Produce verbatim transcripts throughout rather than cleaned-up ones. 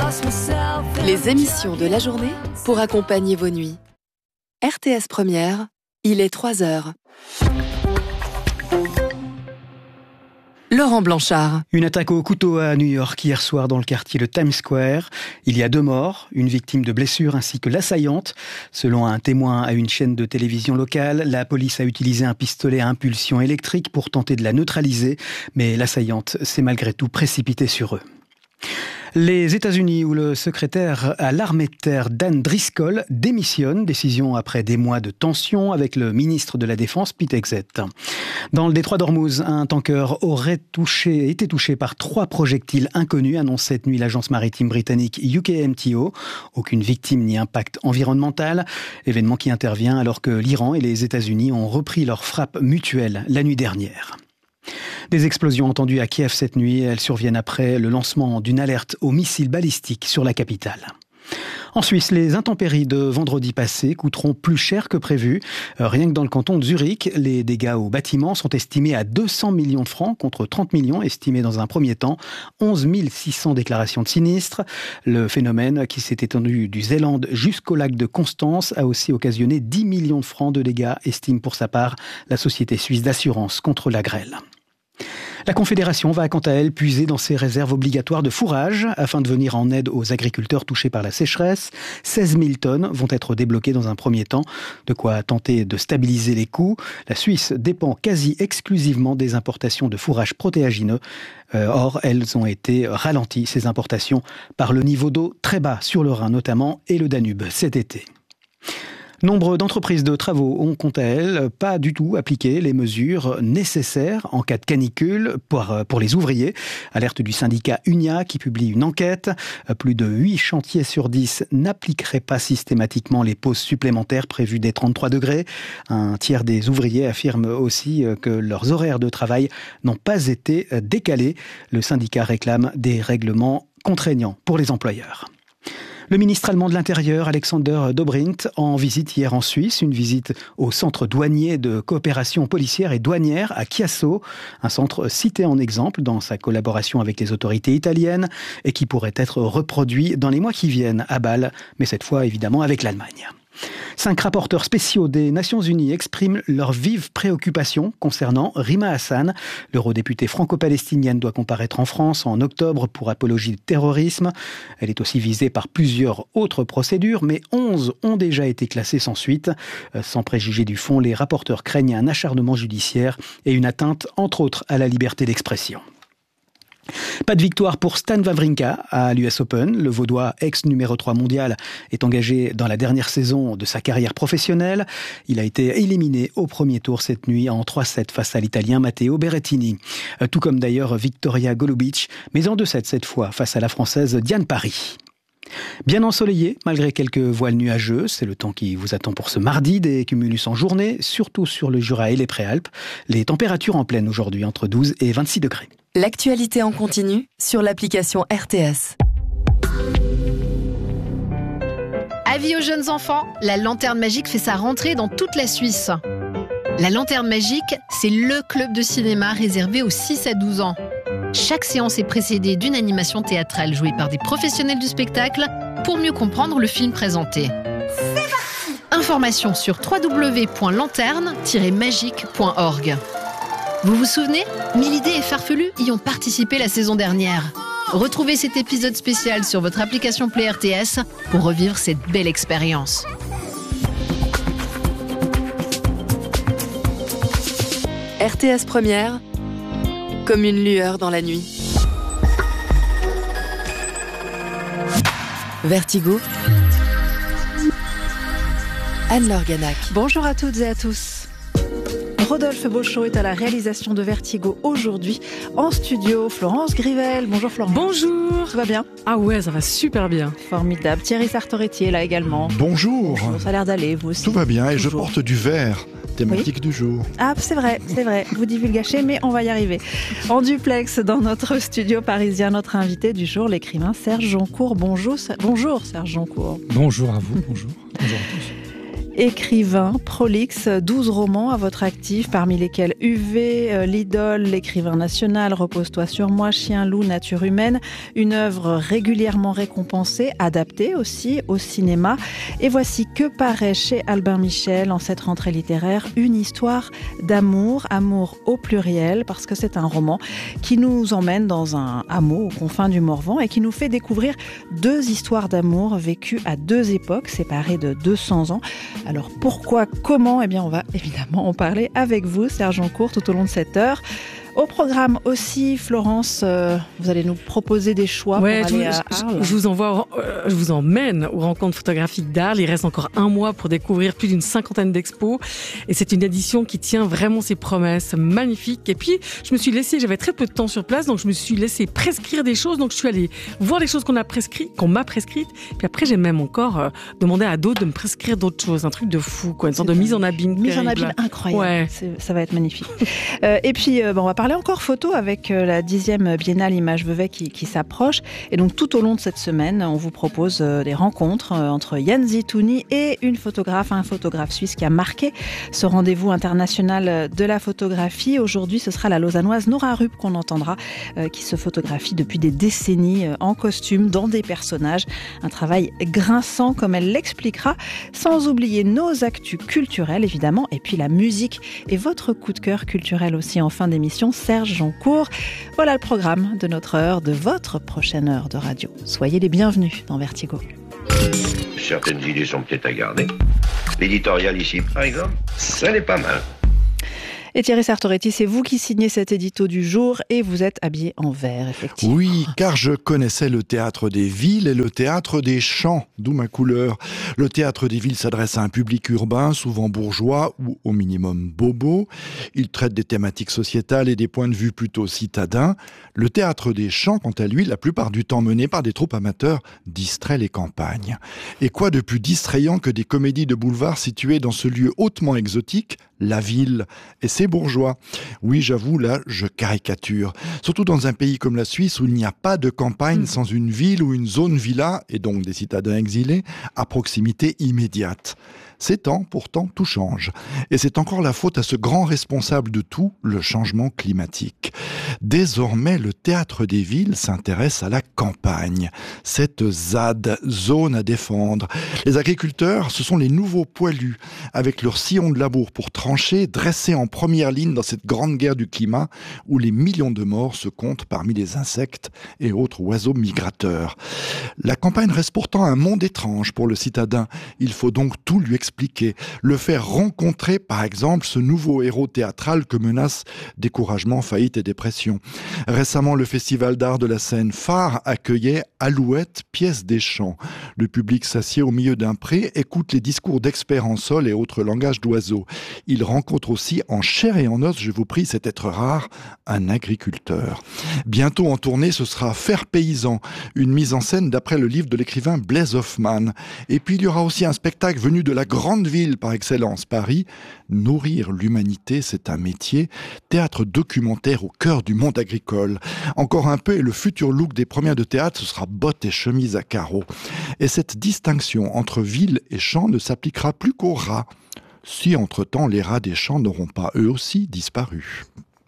Les émissions de la journée pour accompagner vos nuits. R T S Première, il est trois heures. Laurent Blanchard. Une attaque au couteau à New York hier soir dans le quartier de Times Square. Il y a deux morts, une victime de blessure ainsi que l'assaillante. Selon un témoin à une chaîne de télévision locale, la police a utilisé un pistolet à impulsion électrique pour tenter de la neutraliser, mais l'assaillante s'est malgré tout précipitée sur eux. Les États-Unis, où le secrétaire à l'armée de terre Dan Driscoll démissionne, décision après des mois de tension avec le ministre de la Défense Pete Hegseth. Dans le détroit d'Ormuz, un tanker aurait touché, été touché par trois projectiles inconnus, annonce cette nuit l'agence maritime britannique U K M T O. Aucune victime ni impact environnemental, événement qui intervient alors que l'Iran et les États-Unis ont repris leur frappe mutuelle la nuit dernière. Des explosions entendues à Kiev cette nuit, elles surviennent après le lancement d'une alerte aux missiles balistiques sur la capitale. En Suisse, les intempéries de vendredi passé coûteront plus cher que prévu. Rien que dans le canton de Zurich, les dégâts aux bâtiments sont estimés à deux cents millions de francs contre trente millions estimés dans un premier temps. onze mille six cents déclarations de sinistres. Le phénomène, qui s'est étendu du Zélande jusqu'au lac de Constance, a aussi occasionné dix millions de francs de dégâts, estime pour sa part la société suisse d'assurance contre la grêle. La Confédération va quant à elle puiser dans ses réserves obligatoires de fourrage afin de venir en aide aux agriculteurs touchés par la sécheresse. seize mille tonnes vont être débloquées dans un premier temps, de quoi tenter de stabiliser les coûts. La Suisse dépend quasi exclusivement des importations de fourrage protéagineux. Euh, or, elles ont été ralenties, ces importations, par le niveau d'eau très bas sur le Rhin notamment et le Danube cet été. Nombre d'entreprises de travaux ont, quant à elles, pas du tout appliqué les mesures nécessaires en cas de canicule pour, pour les ouvriers. Alerte du syndicat Unia qui publie une enquête. Plus de huit chantiers sur dix n'appliqueraient pas systématiquement les pauses supplémentaires prévues des trente-trois degrés. Un tiers des ouvriers affirment aussi que leurs horaires de travail n'ont pas été décalés. Le syndicat réclame des règlements contraignants pour les employeurs. Le ministre allemand de l'Intérieur, Alexander Dobrindt, en visite hier en Suisse, une visite au centre douanier de coopération policière et douanière à Chiasso, un centre cité en exemple dans sa collaboration avec les autorités italiennes et qui pourrait être reproduit dans les mois qui viennent à Bâle, mais cette fois évidemment avec l'Allemagne. Cinq rapporteurs spéciaux des Nations Unies expriment leur vive préoccupation concernant Rima Hassan. L'eurodéputée franco-palestinienne doit comparaître en France en octobre pour apologie de terrorisme. Elle est aussi visée par plusieurs autres procédures, mais onze ont déjà été classées sans suite. Sans préjuger du fond, les rapporteurs craignent un acharnement judiciaire et une atteinte, entre autres, à la liberté d'expression. Pas de victoire pour Stan Wawrinka à l'U S Open. Le Vaudois, ex-numéro trois mondial, est engagé dans la dernière saison de sa carrière professionnelle. Il a été éliminé au premier tour cette nuit en trois sept face à l'Italien Matteo Berrettini. Tout comme d'ailleurs Victoria Golubic, mais en deux sept cette fois face à la Française Diane Parry. Bien ensoleillé, malgré quelques voiles nuageux, c'est le temps qui vous attend pour ce mardi, des cumulus en journée, surtout sur le Jura et les Préalpes. Les températures en pleine aujourd'hui, entre douze et vingt-six degrés. L'actualité en continu sur l'application R T S. Avis aux jeunes enfants, la Lanterne Magique fait sa rentrée dans toute la Suisse. La Lanterne Magique, c'est le club de cinéma réservé aux six à douze ans. Chaque séance est précédée d'une animation théâtrale jouée par des professionnels du spectacle pour mieux comprendre le film présenté. C'est parti ! Informations sur w w w point lanterne tiret magique point org. Vous vous souvenez ? Mille idées et farfelus y ont participé la saison dernière. Retrouvez cet épisode spécial sur votre application Play R T S pour revivre cette belle expérience. R T S Première, comme une lueur dans la nuit. Vertigo. Anne-Laure Ganac. Bonjour à toutes et à tous. Rodolphe Beauchot est à la réalisation de Vertigo aujourd'hui. En studio, Florence Grivel. Bonjour Florence. Bonjour. Tout va bien ? Ah ouais, ça va super bien. Formidable. Thierry Sartoretti est là également. Bonjour. Bonjour. Ça a l'air d'aller, vous aussi. Tout va bien et toujours. Je porte du vert. Thématique oui. du jour. Ah, c'est vrai, c'est vrai. Vous divulgachez, mais on va y arriver. En duplex, dans notre studio parisien, notre invité du jour, l'écrivain Serge Joncour. Bonjour, bonjour Serge Joncour. Bonjour à vous, bonjour. Bonjour à tous. Écrivain prolixe, douze romans à votre actif, parmi lesquels U V, euh, L'Idole, l'écrivain national, Repose-toi sur moi, Chien, loup, nature humaine. Une œuvre régulièrement récompensée, adaptée aussi au cinéma. Et voici que paraît chez Albin Michel en cette rentrée littéraire, une histoire d'amour, amour au pluriel, parce que c'est un roman qui nous emmène dans un hameau aux confins du Morvan et qui nous fait découvrir deux histoires d'amour vécues à deux époques, séparées de deux cents ans. Alors pourquoi, comment ? Eh bien on va évidemment en parler avec vous, Serge Joncour, tout au long de cette heure. Au programme aussi, Florence, euh, vous allez nous proposer des choix ouais, pour je, aller à je, Arles. Je vous envoie, euh, je vous emmène aux rencontres photographiques d'Arles. Il reste encore un mois pour découvrir plus d'une cinquantaine d'expos. Et c'est une édition qui tient vraiment ses promesses. Magnifique. Et puis, je me suis laissée, j'avais très peu de temps sur place, donc je me suis laissée prescrire des choses. Donc je suis allée voir les choses qu'on a prescrites, qu'on m'a prescrites. Puis après, j'ai même encore euh, demandé à d'autres de me prescrire d'autres choses. Un truc de fou, quoi. Une sorte de mise en abîme. Mise terrible. en abîme incroyable. Ouais. C'est, ça va être magnifique. euh, et puis, euh, bon, on va parler encore photo avec euh, la dixième Biennale Images Vevey qui, qui s'approche. Et donc, tout au long de cette semaine, on vous propose euh, des rencontres euh, entre Yann Zitouni et une photographe, un photographe suisse qui a marqué ce rendez-vous international de la photographie. Aujourd'hui, ce sera la lausannoise Nora Rupp qu'on entendra, euh, qui se photographie depuis des décennies euh, en costume, dans des personnages. Un travail grinçant, comme elle l'expliquera, sans oublier nos actus culturelles, évidemment, et puis la musique et votre coup de cœur culturel aussi en fin d'émission, Serge Joncour. Voilà le programme de notre heure, de votre prochaine heure de radio. Soyez les bienvenus dans Vertigo. Certaines idées sont peut-être à garder. L'éditorial ici, par exemple, ça n'est pas mal. Et Thierry Sartoretti, c'est vous qui signez cet édito du jour et vous êtes habillé en vert, effectivement. Oui, car je connaissais le théâtre des villes et le théâtre des champs, d'où ma couleur. Le théâtre des villes s'adresse à un public urbain, souvent bourgeois ou au minimum bobo. Il traite des thématiques sociétales et des points de vue plutôt citadins. Le théâtre des champs, quant à lui, la plupart du temps mené par des troupes amateurs, distrait les campagnes. Et quoi de plus distrayant que des comédies de boulevard situées dans ce lieu hautement exotique, la ville et ses bourgeois. Oui, j'avoue, là, je caricature. Surtout dans un pays comme la Suisse où il n'y a pas de campagne mmh. sans une ville ou une zone villa, et donc des citadins exilés, à proximité immédiate. Ces temps, pourtant, tout change. Et c'est encore la faute à ce grand responsable de tout, le changement climatique. Désormais, le théâtre des villes s'intéresse à la campagne. Cette Z A D, zone à défendre. Les agriculteurs, ce sont les nouveaux poilus, avec leurs sillons de labour pour trancher, dressés en première ligne dans cette grande guerre du climat, où les millions de morts se comptent parmi les insectes et autres oiseaux migrateurs. La campagne reste pourtant un monde étrange pour le citadin. Il faut donc tout lui expliquer. Expliquer, le faire rencontrer, par exemple, ce nouveau héros théâtral que menacent découragement, faillite et dépression. Récemment, le Festival d'art de la Seine Phare accueillait Alouette, pièce des champs. Le public s'assied au milieu d'un pré, écoute les discours d'experts en sol et autres langages d'oiseaux. Il rencontre aussi en chair et en os, je vous prie, cet être rare, un agriculteur. Bientôt en tournée, ce sera Faire paysan, une mise en scène d'après le livre de l'écrivain Blaise Hoffmann. Et puis il y aura aussi un spectacle venu de la grande ville par excellence, Paris. Nourrir l'humanité, c'est un métier. Théâtre documentaire au cœur du monde agricole. Encore un peu et le futur look des premières de théâtre, ce sera bottes et chemises à carreaux. Et cette distinction entre ville et champ ne s'appliquera plus qu'aux rats. Si entre-temps les rats des champs n'auront pas eux aussi disparu.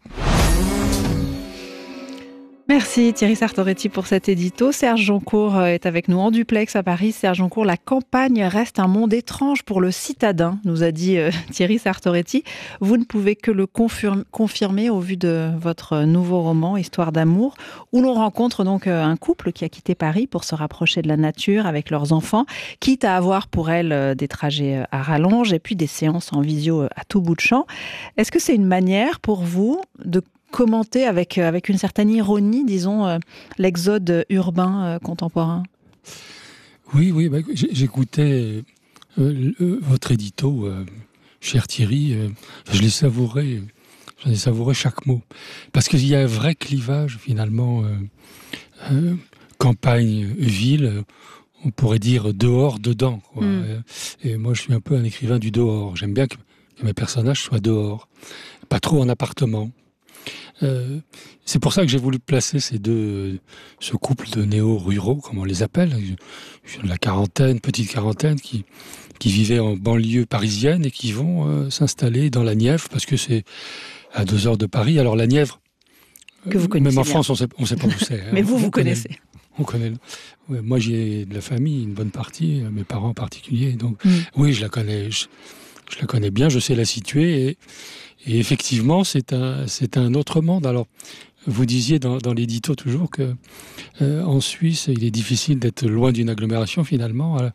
Merci Thierry Sartoretti pour cet édito. Serge Joncour est avec nous en duplex à Paris. Serge Joncour, la campagne reste un monde étrange pour le citadin, nous a dit euh, Thierry Sartoretti. Vous ne pouvez que le confirmer, confirmer au vu de votre nouveau roman, Histoire d'amour, où l'on rencontre donc un couple qui a quitté Paris pour se rapprocher de la nature avec leurs enfants, quitte à avoir pour elles des trajets à rallonge et puis des séances en visio à tout bout de champ. Est-ce que c'est une manière pour vous de commenter avec, avec une certaine ironie, disons, euh, l'exode urbain euh, contemporain? Oui, oui, bah, j'écoutais euh, euh, votre édito, euh, cher Thierry, euh, je l'ai savouré, j'en ai savouré chaque mot. Parce qu'il y a un vrai clivage, finalement, euh, euh, campagne-ville, on pourrait dire dehors, dedans, quoi. Mm. Et moi, je suis un peu un écrivain du dehors. J'aime bien que, que mes personnages soient dehors, pas trop en appartement. Euh, c'est pour ça que j'ai voulu placer ces deux, ce couple de néo-ruraux, comme on les appelle, de la quarantaine, petite quarantaine, qui, qui vivaient en banlieue parisienne et qui vont euh, s'installer dans la Nièvre, parce que c'est à deux heures de Paris. Alors la Nièvre, que vous connaissez même en bien. France, on sait, ne sait pas où c'est. Mais vous, on, vous on connaissez. Connaît, on connaît. Ouais, moi, j'ai de la famille, une bonne partie, mes parents en particulier. Donc, Mm. oui, je la connais. Je, je la connais bien, je sais la situer. Et, et effectivement, c'est un, c'est un autre monde. Alors, vous disiez dans, dans l'édito toujours que euh, en Suisse, il est difficile d'être loin d'une agglomération. Finalement, euh,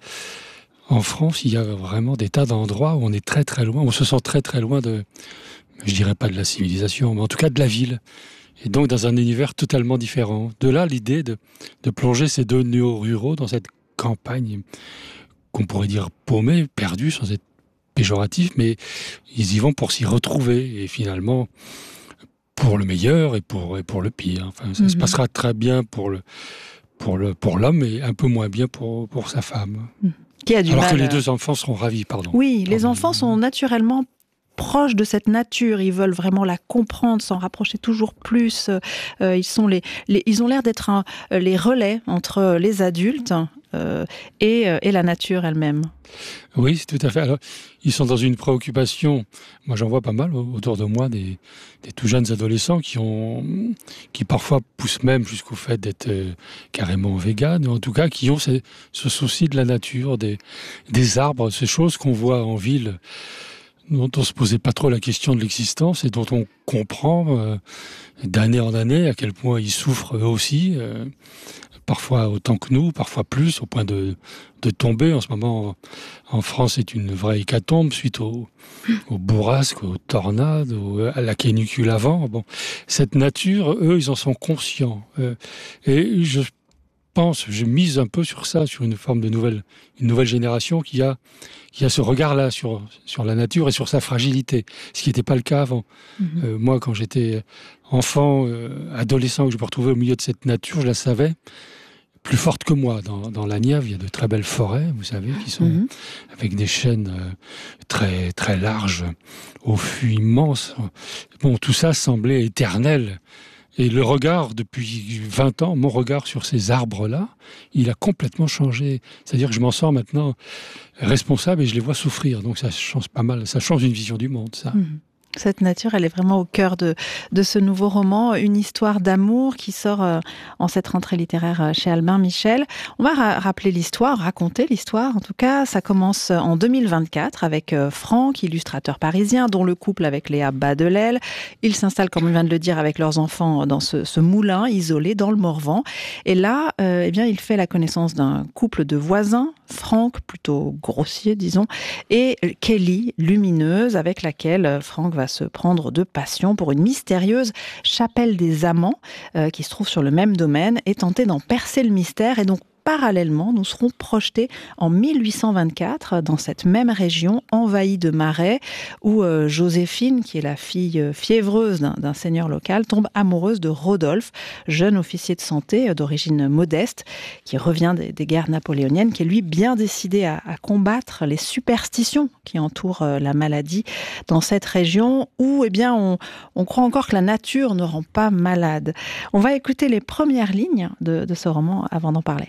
en France, il y a vraiment des tas d'endroits où on est très très loin. On se sent très très loin de, je dirais pas de la civilisation, mais en tout cas de la ville. Et donc dans un univers totalement différent. De là, l'idée de, de plonger ces deux néo-ruraux dans cette campagne qu'on pourrait dire paumée, perdue, sans être péjoratif, mais ils y vont pour s'y retrouver. Et finalement, pour le meilleur et pour, et pour le pire. Enfin, ça mm-hmm. se passera très bien pour, le, pour, le, pour l'homme et un peu moins bien pour, pour sa femme. Mm. Qui a du Alors mal que les à... deux enfants seront ravis, pardon. Oui, les pardon. enfants sont naturellement proches de cette nature, ils veulent vraiment la comprendre, s'en rapprocher toujours plus. Euh, ils, sont les, les, ils ont l'air d'être un, les relais entre les adultes euh, et, et la nature elle-même. Oui, c'est tout à fait. Alors, ils sont dans une préoccupation. Moi, j'en vois pas mal autour de moi, des, des tout jeunes adolescents qui ont, qui parfois poussent même jusqu'au fait d'être euh, carrément véganes, ou en tout cas qui ont ce, ce souci de la nature, des, des arbres, ces choses qu'on voit en ville, dont on se posait pas trop la question de l'existence et dont on comprend euh, d'année en année à quel point ils souffrent eux aussi, euh, parfois autant que nous, parfois plus, au point de, de tomber. En ce moment, en France, c'est une vraie hécatombe suite au, aux bourrasques, aux tornades, au, à la canicule avant. Bon, cette nature, eux, ils en sont conscients. Euh, et je pense, je mise un peu sur ça, sur une forme de nouvelle, une nouvelle génération qui a, qui a ce regard-là sur, sur la nature et sur sa fragilité, ce qui n'était pas le cas avant. Mmh. Euh, moi, quand j'étais enfant, euh, adolescent, que je me retrouvais au milieu de cette nature, je la savais plus forte que moi. Dans, dans la Nièvre, il y a de très belles forêts, vous savez, qui sont mmh. avec des chênes euh, très, très larges, au fût immense. Bon, tout ça semblait éternel. Et le regard, depuis vingt ans, mon regard sur ces arbres-là, il a complètement changé. C'est-à-dire que je m'en sens maintenant responsable et je les vois souffrir. Donc ça change pas mal, ça change une vision du monde, ça. Mmh. Cette nature, elle est vraiment au cœur de, de ce nouveau roman, une histoire d'amour qui sort euh, en cette rentrée littéraire chez Albin Michel. On va ra- rappeler l'histoire, raconter l'histoire. En tout cas, ça commence en deux mille vingt-quatre avec euh, Franck, illustrateur parisien, dont le couple avec Léa bat de l'aile. Ils s'installent, comme on vient de le dire, avec leurs enfants dans ce, ce moulin isolé dans le Morvan. Et là, euh, eh bien, il fait la connaissance d'un couple de voisins, Franck, plutôt grossier, disons, et Kelly, lumineuse, avec laquelle Franck va se prendre de passion pour une mystérieuse chapelle des amants euh, qui se trouve sur le même domaine et tenter d'en percer le mystère. Et donc, parallèlement, nous serons projetés en mille huit cent vingt-quatre dans cette même région envahie de marais où euh, Joséphine, qui est la fille euh, fiévreuse d'un, d'un seigneur local, tombe amoureuse de Rodolphe, jeune officier de santé euh, d'origine modeste, qui revient des, des guerres napoléoniennes, qui est lui bien décidé à, à combattre les superstitions qui entourent euh, la maladie dans cette région où eh bien, on, on croit encore que la nature ne rend pas malade. On va écouter les premières lignes de, de ce roman avant d'en parler.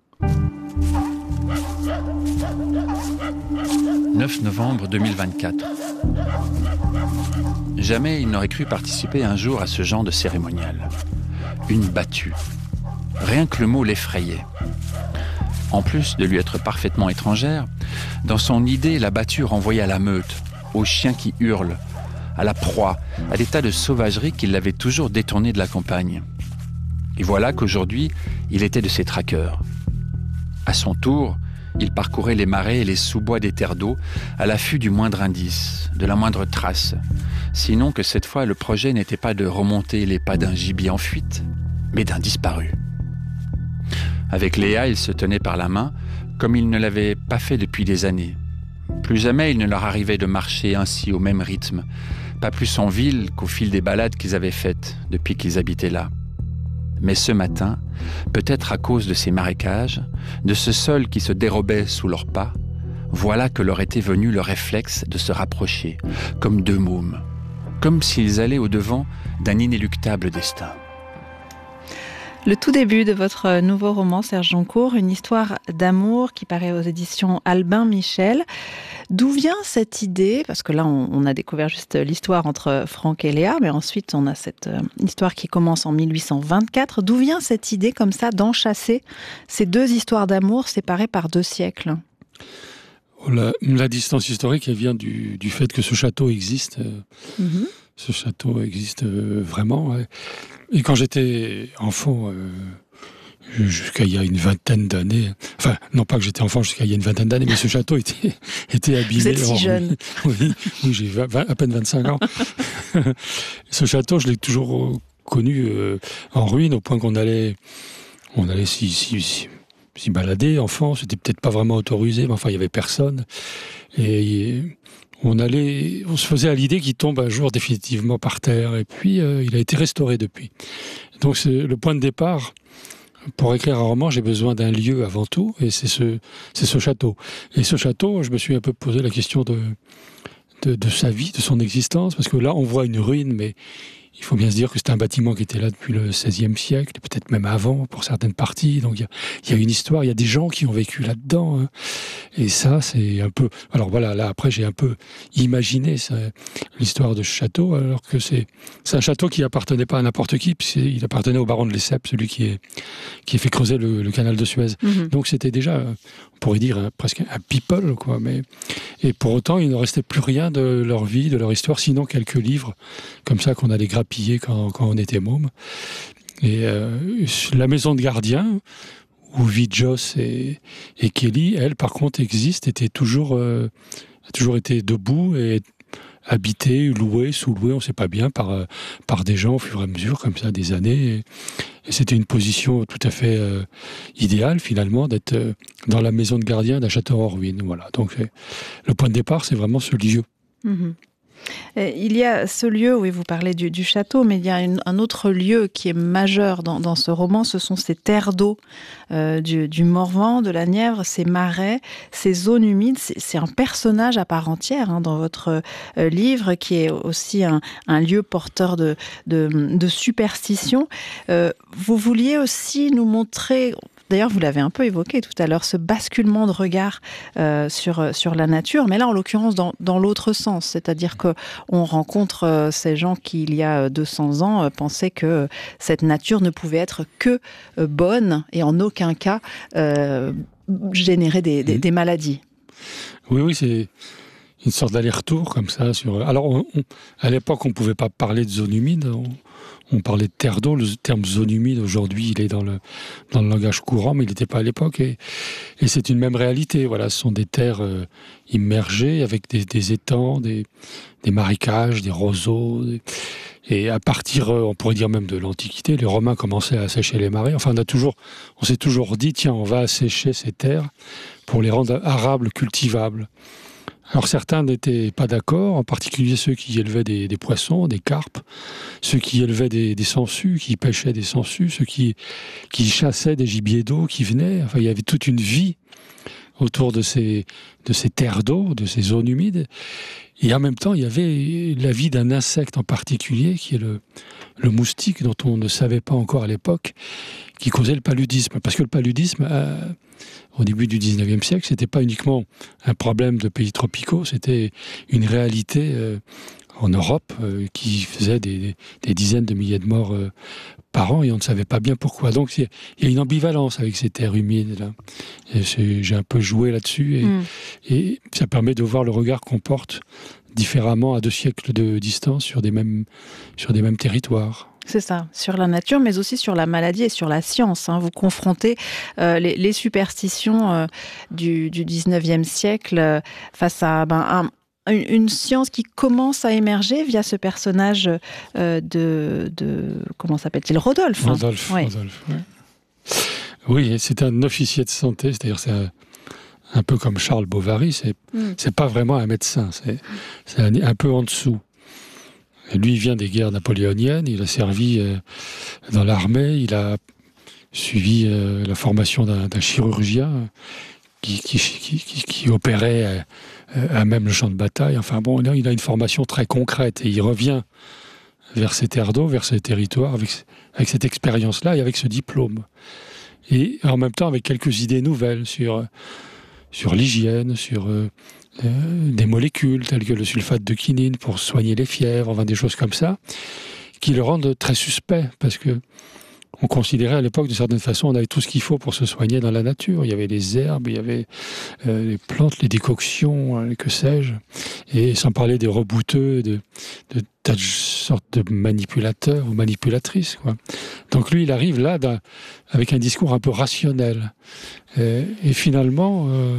neuf novembre deux mille vingt-quatre. Jamais il n'aurait cru participer un jour à ce genre de cérémonial. Une battue. Rien que le mot l'effrayait. En plus de lui être parfaitement étrangère, dans son idée, la battue renvoyait à la meute, aux chiens qui hurlent, à la proie, à des tas de sauvagerie qui l'avaient toujours détourné de la campagne. Et voilà qu'aujourd'hui, il était de ces traqueurs. À son tour, il parcourait les marais et les sous-bois des terres d'eau à l'affût du moindre indice, de la moindre trace. Sinon que cette fois, le projet n'était pas de remonter les pas d'un gibier en fuite, mais d'un disparu. Avec Léa, il se tenait par la main, comme il ne l'avait pas fait depuis des années. Plus jamais il ne leur arrivait de marcher ainsi au même rythme, pas plus en ville qu'au fil des balades qu'ils avaient faites depuis qu'ils habitaient là. Mais ce matin, peut-être à cause de ces marécages, de ce sol qui se dérobait sous leurs pas, voilà que leur était venu le réflexe de se rapprocher, comme deux mômes, comme s'ils allaient au-devant d'un inéluctable destin. Le tout début de votre nouveau roman, Serge Joncour, une histoire d'amour qui paraît aux éditions Albin Michel. D'où vient cette idée? Parce que là, on, on a découvert juste l'histoire entre Franck et Léa, mais ensuite, on a cette euh, histoire qui commence en mille huit cent vingt-quatre. D'où vient cette idée, comme ça, d'enchasser ces deux histoires d'amour séparées par deux siècles? La, la distance historique, elle vient du, du fait que ce château existe. Euh, mm-hmm. Ce château existe euh, vraiment. Ouais. Et quand j'étais enfant, euh, jusqu'à il y a une vingtaine d'années, enfin, non pas que j'étais enfant jusqu'à il y a une vingtaine d'années, mais ce château était, était abîmé. Vous êtes si jeune. Oui, oui, j'ai vingt, à peine vingt-cinq ans. Ce château, je l'ai toujours connu euh, en ruine, au point qu'on allait, on allait s'y, s'y, s'y, s'y balader, enfant, c'était peut-être pas vraiment autorisé, mais enfin, il y avait personne. Et on allait, on se faisait à l'idée qu'il tombe un jour définitivement par terre. Et puis, euh, il a été restauré depuis. Donc, c'est le point de départ. Pour écrire un roman, j'ai besoin d'un lieu avant tout, et c'est ce, c'est ce château. Et ce château, je me suis un peu posé la question de, de, de sa vie, de son existence, parce que là, on voit une ruine, mais il faut bien se dire que c'est un bâtiment qui était là depuis le seizième siècle, peut-être même avant pour certaines parties. Donc il y a, il y a une histoire, il y a des gens qui ont vécu là-dedans. Hein. Et ça, c'est un peu... Alors voilà, là après j'ai un peu imaginé ça, l'histoire de ce château, alors que c'est, c'est un château qui appartenait pas à n'importe qui, puisqu'il appartenait au baron de Lesseps, celui qui, est, qui a fait creuser le, le canal de Suez. Mm-hmm. Donc c'était déjà, on pourrait dire, hein, presque un people, quoi. Mais... Et pour autant, il ne restait plus rien de leur vie, de leur histoire, sinon quelques livres comme ça qu'on allait grappiller Quand, quand on était môme. Et euh, la maison de gardien, où vit Joss et, et Kelly, elle, par contre, existe, était toujours, euh, a toujours été debout et habitée, louée, sous-louée, on ne sait pas bien, par, par des gens au fur et à mesure, comme ça, des années. Et, et c'était une position tout à fait euh, idéale, finalement, d'être euh, dans la maison de gardien d'un château en ruine. Voilà. Donc, le point de départ, c'est vraiment ce lieu. Mmh. Il y a ce lieu, oui, vous parlez du, du château, mais il y a une, un autre lieu qui est majeur dans, dans ce roman, ce sont ces terres d'eau euh, du, du Morvan, de la Nièvre, ces marais, ces zones humides. C'est, c'est un personnage à part entière hein, dans votre euh, livre, qui est aussi un, un lieu porteur de, de, de superstition. Euh, vous vouliez aussi nous montrer... D'ailleurs, vous l'avez un peu évoqué tout à l'heure, ce basculement de regard euh, sur, sur la nature, mais là, en l'occurrence, dans, dans l'autre sens. C'est-à-dire qu'on rencontre euh, ces gens qui, il y a deux cents ans, euh, pensaient que cette nature ne pouvait être que euh, bonne et en aucun cas euh, générer des, des, des maladies. Oui, oui, c'est une sorte d'aller-retour comme ça. Sur... Alors, on, on, à l'époque, on ne pouvait pas parler de zone humide. On... On parlait de terre d'eau, le terme zone humide, aujourd'hui, il est dans le, dans le langage courant, mais il n'était pas à l'époque. Et, et c'est une même réalité. Voilà, ce sont des terres euh, immergées avec des, des étangs, des, des marécages, des roseaux. Des... Et à partir, euh, on pourrait dire même de l'Antiquité, les Romains commençaient à assécher les marais. Enfin, on, a toujours, on s'est toujours dit, tiens, on va assécher ces terres pour les rendre arables, cultivables. Alors certains n'étaient pas d'accord, en particulier ceux qui élevaient des, des poissons, des carpes, ceux qui élevaient des, des sangsues, qui pêchaient des sangsues, ceux qui, qui chassaient des gibiers d'eau qui venaient. Enfin, il y avait toute une vie autour de ces, de ces terres d'eau, de ces zones humides. Et en même temps, il y avait la vie d'un insecte en particulier, qui est le, le moustique, dont on ne savait pas encore à l'époque, qui causait le paludisme. Parce que le paludisme... Euh, au début du dix-neuvième siècle, c'était pas uniquement un problème de pays tropicaux, c'était une réalité euh, en Europe euh, qui faisait des, des dizaines de milliers de morts euh, par an et on ne savait pas bien pourquoi. Donc il y a une ambivalence avec ces terres humides là. Et j'ai un peu joué là-dessus et, mm. et ça permet de voir le regard qu'on porte différemment à deux siècles de distance sur des mêmes, sur des mêmes territoires. C'est ça, sur la nature, mais aussi sur la maladie et sur la science. Hein. Vous confrontez euh, les, les superstitions euh, du, du dix-neuvième siècle euh, face à ben, un, une, une science qui commence à émerger via ce personnage euh, de, de... Comment s'appelle-t-il ? Rodolphe. Rodolphe, hein. oui. Rodolphe oui. oui, c'est un officier de santé, c'est-à-dire c'est un, un peu comme Charles Bovary, c'est, mm. c'est pas vraiment un médecin, c'est, c'est un, un peu en dessous. Lui, il vient des guerres napoléoniennes, il a servi euh, dans l'armée, il a suivi euh, la formation d'un, d'un chirurgien qui, qui, qui, qui, qui opérait à, à même le champ de bataille. Enfin bon, là, il a une formation très concrète et il revient vers ces terres d'eau, vers ces territoires, avec, avec cette expérience-là et avec ce diplôme. Et en même temps, avec quelques idées nouvelles sur, sur l'hygiène, sur euh, euh, des molécules telles que le sulfate de quinine pour soigner les fièvres, enfin des choses comme ça, qui le rendent très suspect, parce que on considérait à l'époque, d'une certaine façon, on avait tout ce qu'il faut pour se soigner dans la nature. Il y avait les herbes, il y avait euh, les plantes, les décoctions, hein, que sais-je. Et sans parler des rebouteux, de, de tas de sortes de manipulateurs ou manipulatrices, quoi. Donc lui, il arrive là d'un, avec un discours un peu rationnel. Et, et finalement... Euh,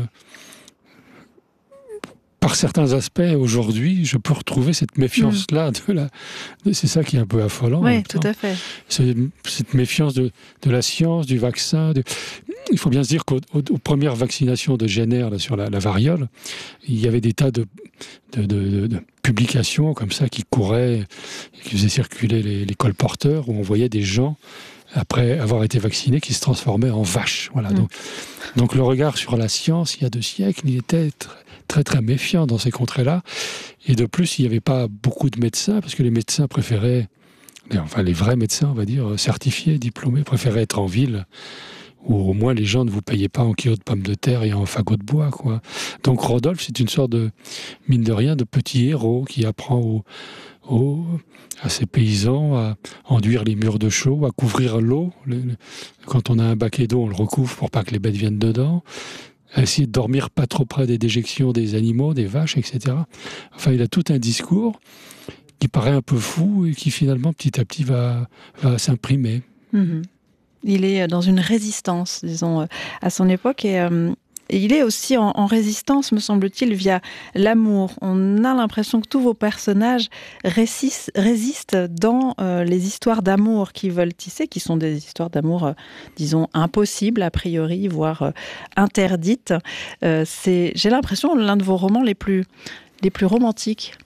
par certains aspects, aujourd'hui, je peux retrouver cette méfiance-là. De la... C'est ça qui est un peu affolant. Oui, tout à fait. C'est, cette méfiance de, de la science, du vaccin. De... Il faut bien se dire qu'aux aux premières vaccinations de Jenner là, sur la, la variole, il y avait des tas de, de, de, de, de publications comme ça qui couraient, qui faisaient circuler les, les colporteurs, où on voyait des gens, après avoir été vaccinés, qui se transformaient en vaches. Voilà. Mmh. Donc, donc le regard sur la science, il y a deux siècles, il était très, très très méfiant dans ces contrées-là. Et de plus, il n'y avait pas beaucoup de médecins, parce que les médecins préféraient, enfin les vrais médecins, on va dire, certifiés, diplômés, préféraient être en ville, où au moins les gens ne vous payaient pas en kilos de pommes de terre et en fagots de bois, quoi. Donc Rodolphe, c'est une sorte de, mine de rien, de petit héros qui apprend aux, aux, à ses paysans à enduire les murs de chaux, à couvrir l'eau. Le, le, quand on a un baquet d'eau, on le recouvre pour pas que les bêtes viennent dedans. À essayer de dormir pas trop près des déjections des animaux, des vaches, et cetera. Enfin, il a tout un discours qui paraît un peu fou et qui finalement, petit à petit, va, va s'imprimer. Mmh. Il est dans une résistance, disons, à son époque, et, euh, et il est aussi en, en résistance, me semble-t-il, via l'amour. On a l'impression que tous vos personnages résistent, résistent dans euh, les histoires d'amour qu'ils veulent tisser, qui sont des histoires d'amour, euh, disons, impossibles, a priori, voire euh, interdites. Euh, c'est, j'ai l'impression, l'un de vos romans les plus, les plus romantiques.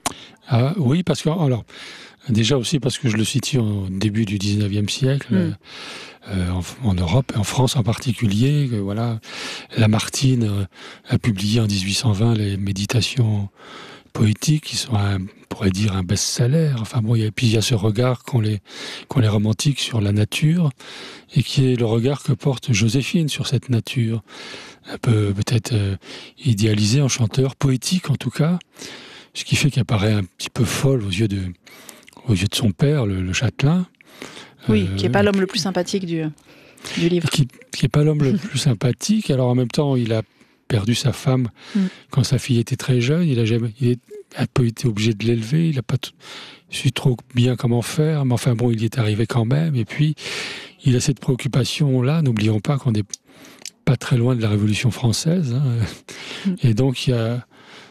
Ah, oui, parce que, alors, déjà aussi parce que je le situe au début du dix-neuvième siècle, mm. euh, en, en Europe, et en France en particulier. Que, voilà, Lamartine euh, a publié en dix-huit cent vingt les Méditations poétiques, qui sont, un, on pourrait dire, un best-seller. Enfin bon, et puis il y a ce regard qu'ont les, qu'ont les romantiques sur la nature, et qui est le regard que porte Joséphine sur cette nature, un peu peut-être euh, idéalisée, enchanteur, poétique en tout cas, ce qui fait qu'elle paraît un petit peu folle aux yeux de, aux yeux de son père, le, le châtelain. Oui, euh, qui n'est pas l'homme le plus sympathique du, du livre. Qui n'est pas l'homme le plus sympathique. Alors en même temps, il a perdu sa femme mm. quand sa fille était très jeune. Il a, jamais, il est un peu été obligé de l'élever. Il n'a pas t- su trop bien comment faire. Mais enfin bon, il y est arrivé quand même. Et puis, il a cette préoccupation-là. N'oublions pas qu'on n'est pas très loin de la Révolution française. Hein. Mm. Et donc, il y a...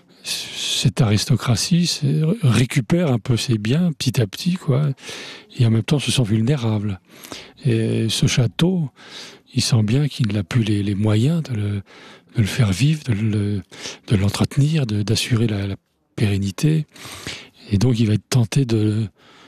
cette aristocratie récupère un peu ses biens petit à petit, quoi, et en même temps se sent vulnérable. Et ce château, il sent bien qu'il n'a plus les, les moyens de le, de le faire vivre, de, le, de l'entretenir, de, d'assurer la, la pérennité. Et donc il va être tenté de,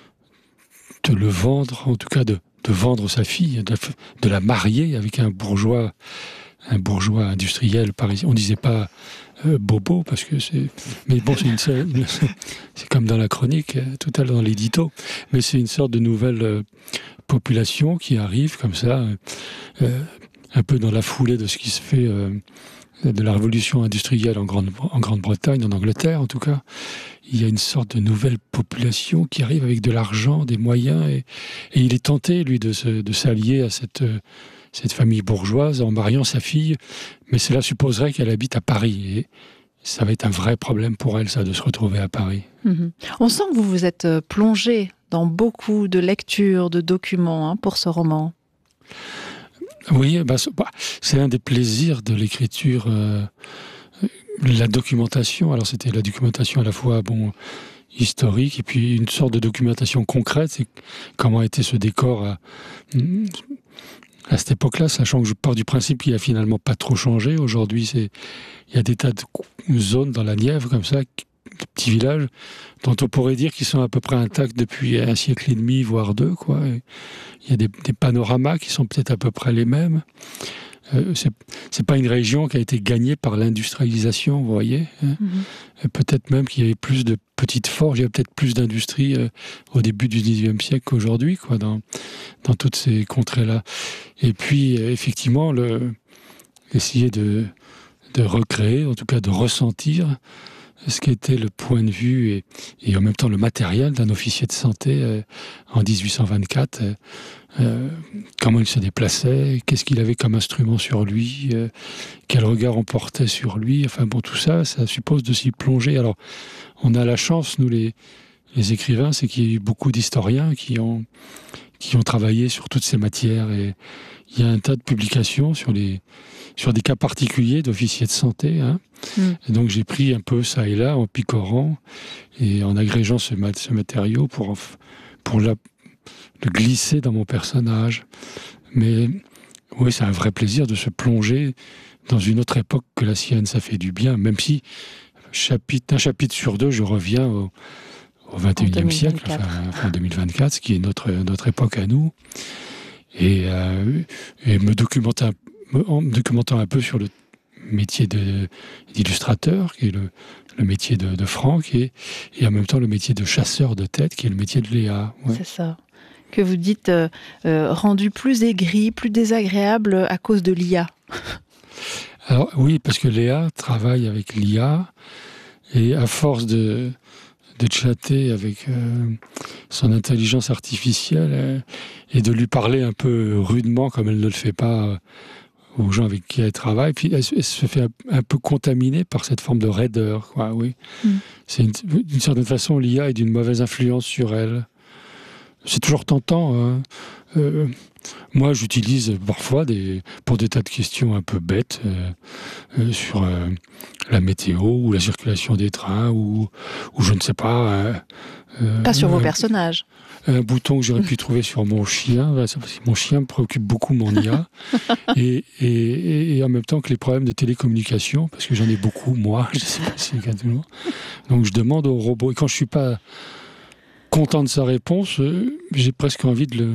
de le vendre, en tout cas de, de vendre sa fille, de, de la marier avec un bourgeois, un bourgeois industriel parisien. On ne disait pas Euh, bobo, parce que c'est... Mais bon, c'est, une seule... c'est comme dans la chronique, tout à l'heure dans l'édito, mais c'est une sorte de nouvelle euh, population qui arrive comme ça, euh, un peu dans la foulée de ce qui se fait, euh, de la révolution industrielle en, Grande... en Grande-Bretagne, en Angleterre en tout cas. Il y a une sorte de nouvelle population qui arrive avec de l'argent, des moyens, et, et il est tenté, lui, de, se... de s'allier à cette... Euh, cette famille bourgeoise en mariant sa fille, mais cela supposerait qu'elle habite à Paris. Et ça va être un vrai problème pour elle, ça, de se retrouver à Paris. Mmh. On sent que vous vous êtes plongé dans beaucoup de lectures, de documents hein, pour ce roman. Oui, bah, c'est un des plaisirs de l'écriture, euh, la documentation. Alors c'était la documentation à la fois bon, historique et puis une sorte de documentation concrète. C'est comment était ce décor à... À cette époque-là, sachant que je pars du principe qu'il n'a finalement pas trop changé. Aujourd'hui, c'est... il y a des tas de zones dans la Nièvre, comme ça, de petits villages, dont on pourrait dire qu'ils sont à peu près intacts depuis un siècle et demi, voire deux, quoi. Et il y a des, des panoramas qui sont peut-être à peu près les mêmes. Euh, c'est, c'est pas une région qui a été gagnée par l'industrialisation, vous voyez. Hein. Mm-hmm. Peut-être même qu'il y avait plus de petites forges, il y avait peut-être plus d'industrie euh, au début du dix-neuvième siècle qu'aujourd'hui, quoi, dans, dans toutes ces contrées-là. Et puis, euh, effectivement, le, essayer de, de recréer, en tout cas de ressentir ce qu'était le point de vue et, et en même temps le matériel d'un officier de santé euh, en dix-huit cent vingt-quatre. Euh, euh, comment il se déplaçait, qu'est-ce qu'il avait comme instrument sur lui, euh, quel regard on portait sur lui. Enfin bon, tout ça, ça suppose de s'y plonger. Alors, on a la chance, nous les, les écrivains, c'est qu'il y a eu beaucoup d'historiens qui ont, qui ont travaillé sur toutes ces matières. Et il y a un tas de publications sur les... sur des cas particuliers d'officiers de santé. Hein. Mm. Et donc j'ai pris un peu ça et là en picorant et en agrégeant ce, mat- ce matériau pour, pour la, le glisser dans mon personnage. Mais oui, c'est un vrai plaisir de se plonger dans une autre époque que la sienne. Ça fait du bien, même si chapitre, un chapitre sur deux, je reviens au, au vingt et unième siècle, enfin, en deux mille vingt-quatre, ce qui est notre, notre époque à nous. Et, euh, et me documenter un en me documentant un peu sur le métier de, d'illustrateur, qui est le, le métier de, de Franck, et, et en même temps le métier de chasseur de tête, qui est le métier de Léa. Ouais. C'est ça. Que vous dites euh, euh, rendu plus aigri, plus désagréable à cause de l'I A. Alors oui, parce que Léa travaille avec l'I A, et à force de, de chatter avec euh, son intelligence artificielle euh, et de lui parler un peu rudement, comme elle ne le fait pas euh, aux gens avec qui elle travaille, puis elle, elle se fait un, un peu contaminer par cette forme de raideur, quoi, oui. Mm. C'est une, d'une certaine façon, l'I A est d'une mauvaise influence sur elle. C'est toujours tentant. Hein. Euh, moi, j'utilise parfois des, pour des tas de questions un peu bêtes euh, euh, sur euh, la météo ou la circulation des trains ou, ou je ne sais pas. Euh, euh, pas sur euh, vos personnages. Un bouton que j'aurais pu trouver sur mon chien. Mon chien me préoccupe beaucoup, mon I A. et, et, et en même temps que les problèmes de télécommunication, parce que j'en ai beaucoup, moi, je ne sais pas si c'est le cas de tout le monde. Donc je demande au robot. Et quand je ne suis pas content de sa réponse, euh, j'ai presque envie de le...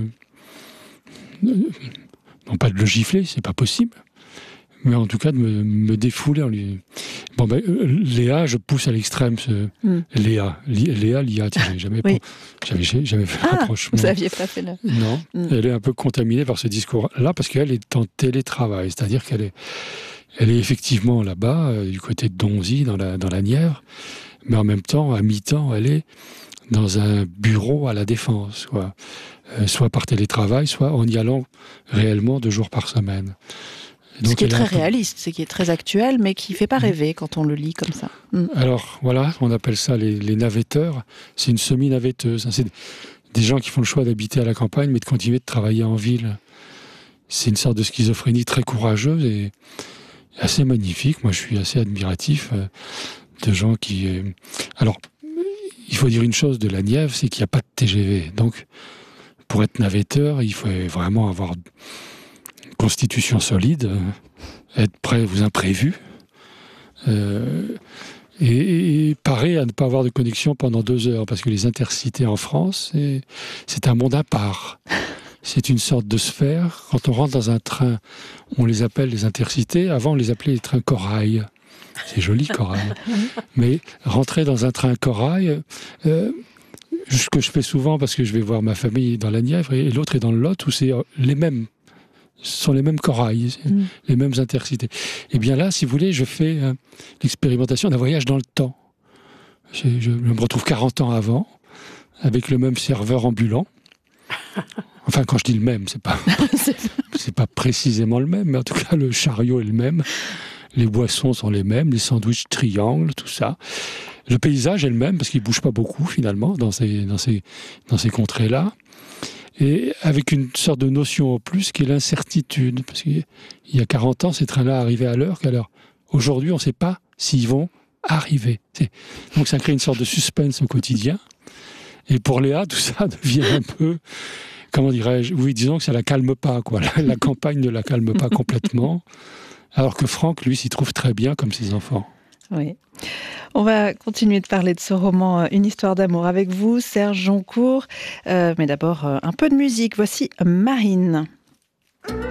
Non pas de le gifler, c'est pas possible. Mais en tout cas de me, me défouler en lui. Bon ben, euh, Léa, je pousse à l'extrême ce... mm. Léa, Li, Léa, Lia, j'avais jamais, oui. j'avais jamais fait ah, le rapprochement. Vous n'aviez pas fait là. Non, mm. Elle est un peu contaminée par ce discours-là parce qu'elle est en télétravail, c'est-à-dire qu'elle est, elle est effectivement là-bas, euh, du côté de Donzy, dans la, dans la Nièvre, mais en même temps, à mi-temps, elle est dans un bureau à la Défense, quoi. Euh, soit par télétravail, soit en y allant réellement deux jours par semaine. Donc, ce qui est très peu... réaliste, c'est qui est très actuel, mais qui ne fait pas rêver quand on le lit comme ça. Mm. Alors, voilà, on appelle ça les, les navetteurs. C'est une semi-navetteuse. C'est des gens qui font le choix d'habiter à la campagne, mais de continuer de travailler en ville. C'est une sorte de schizophrénie très courageuse et assez magnifique. Moi, je suis assez admiratif euh, de gens qui... Euh... Alors, il faut dire une chose de la Nièvre, c'est qu'il n'y a pas de T G V. Donc, pour être navetteur, il faut vraiment avoir... constitution solide, euh, être prêt aux imprévus, euh, et, et parer à ne pas avoir de connexion pendant deux heures, parce que les intercités en France, c'est, c'est un monde à part. C'est une sorte de sphère. Quand on rentre dans un train, on les appelle les intercités. Avant, on les appelait les trains corail. C'est joli, corail. Mais rentrer dans un train corail... Euh, ce que je fais souvent, parce que je vais voir ma famille dans la Nièvre, et l'autre est dans le Lot, où c'est les mêmes... Ce sont les mêmes corails, mm. les mêmes intercités. Et bien là, si vous voulez, je fais euh, l'expérimentation d'un voyage dans le temps. Je, je me retrouve quarante ans avant, avec le même serveur ambulant. Enfin, quand je dis le même, c'est pas, c'est pas précisément le même, mais en tout cas, le chariot est le même. Les boissons sont les mêmes, les sandwichs triangles, tout ça. Le paysage est le même, parce qu'il bouge pas beaucoup, finalement, dans ces, dans ces, dans ces contrées-là. Et avec une sorte de notion au plus qui est l'incertitude. Parce qu'il y a quarante ans, ces trains-là arrivaient à l'heure qu'à l'heure. Aujourd'hui, on ne sait pas s'ils vont arriver. C'est... Donc ça crée une sorte de suspense au quotidien. Et pour Léa, tout ça devient un peu... Comment dirais-je ? Oui, disons que ça ne la calme pas, quoi. La, la campagne ne la calme pas complètement. Alors que Franck, lui, s'y trouve très bien comme ses enfants. Oui. On va continuer de parler de ce roman Une histoire d'amour avec vous, Serge Joncourt. Euh, mais d'abord, un peu de musique. Voici Marine.